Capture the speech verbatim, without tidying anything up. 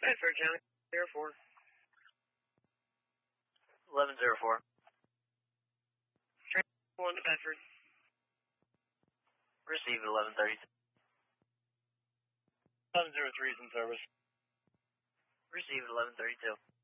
Bedford County, zero four. eleven zero four. one to Bedford. Receive eleven thirty. eleven zero three is in service. Receive eleven thirty-two.